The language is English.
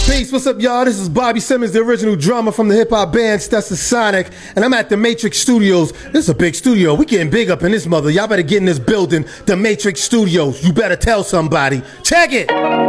Peace, what's up, y'all? This is Bobby Simmons, the original drummer from the hip-hop band Stetsasonic, and I'm at the Matrix Studios. This is a big studio. We getting big up in this mother. Y'all better get in this building, the Matrix Studios. You better tell somebody. Check it!